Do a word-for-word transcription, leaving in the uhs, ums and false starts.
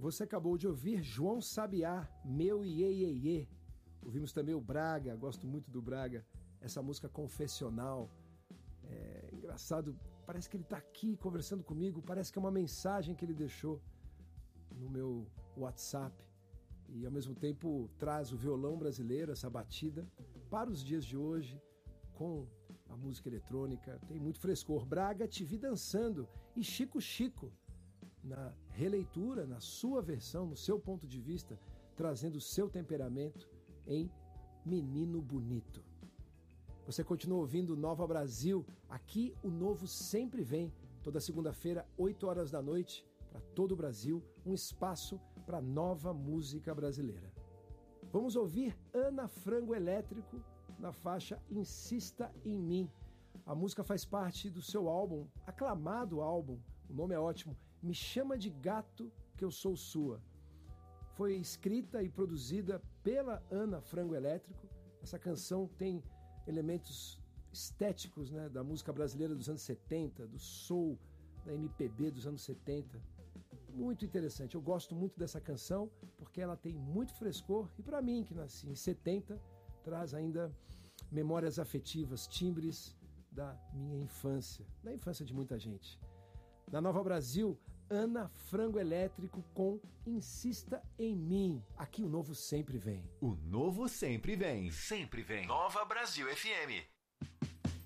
Você acabou de ouvir João Sabiá, Meu Iê Iê Iê. Ouvimos também o Braga, gosto muito do Braga, essa música confessional. É engraçado, parece que ele está aqui conversando comigo, parece que é uma mensagem que ele deixou no meu WhatsApp. E ao mesmo tempo traz o violão brasileiro, essa batida, para os dias de hoje, com a música eletrônica. Tem muito frescor. Braga, Te Vi Dançando, e Chico Chico, na releitura, na sua versão, no seu ponto de vista, trazendo o seu temperamento em Menino Bonito. Você continua ouvindo Nova Brasil. Aqui o novo sempre vem, toda segunda-feira, oito horas da noite, para todo o Brasil, um espaço para nova música brasileira. Vamos ouvir Ana Frango Elétrico na faixa Insista em Mim. A música faz parte do seu álbum, aclamado álbum, o nome é ótimo, Me Chama de Gato Que Eu Sou Sua. Foi escrita e produzida pela Ana Frango Elétrico. Essa canção tem elementos estéticos, né, da música brasileira dos anos setenta, do soul, da M P B dos anos setenta. Muito interessante. Eu gosto muito dessa canção porque ela tem muito frescor e para mim, que nasci em setenta, traz ainda memórias afetivas, timbres da minha infância, da infância de muita gente. Na Nova Brasil, Ana Frango Elétrico com Insista em Mim. Aqui o novo sempre vem. O novo sempre vem. Sempre vem. Nova Brasil F M.